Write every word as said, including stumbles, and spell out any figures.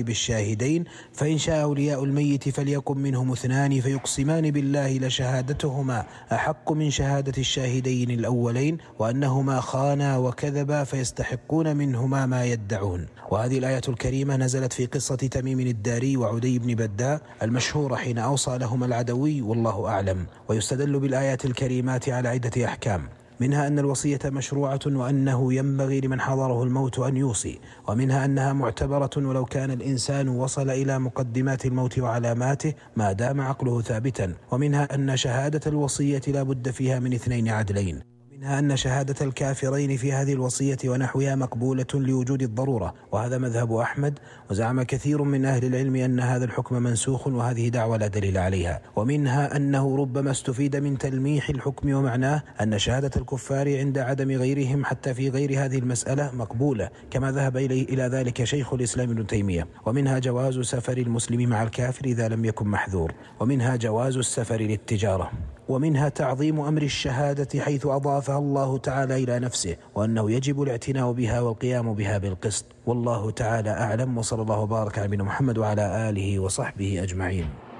بالشاهدين، فإن شاء أولياء الميت فليكن منهم اثنان فيقسمان بالله لشهادتهما أحق من شهادة الشاهدين الأولين، وأنهما خانا وكذبا فيستحقون منهما ما يدعون. وهذه الآية الكريمة نزلت في قصة تميم الداري وعدي بن بداء المشهورة حين أوصى لهما العدوي والله أعلم. ويستدل بالآيات الكريمات على عدة أحكام، منها أن الوصية مشروعة وأنه ينبغي لمن حضره الموت أن يوصي، ومنها أنها معتبرة ولو كان الإنسان وصل إلى مقدمات الموت وعلاماته ما دام عقله ثابتا، ومنها أن شهادة الوصية لا بد فيها من اثنين عدلين، منها أن شهادة الكافرين في هذه الوصية ونحوها مقبولة لوجود الضرورة، وهذا مذهب أحمد. وزعم كثير من أهل العلم أن هذا الحكم منسوخ، وهذه دعوة لا دليل عليها. ومنها أنه ربما استفيد من تلميح الحكم ومعناه أن شهادة الكفار عند عدم غيرهم حتى في غير هذه المسألة مقبولة، كما ذهب إلى ذلك شيخ الإسلام ابن تيمية. ومنها جواز سفر المسلم مع الكافر إذا لم يكن محذور، ومنها جواز السفر للتجارة، ومنها تعظيم أمر الشهادة حيث أضافها الله تعالى إلى نفسه، وأنه يجب الاعتناء بها والقيام بها بالقسط. والله تعالى أعلم، وصلى الله وبارك على نبينا محمد وعلى آله وصحبه أجمعين.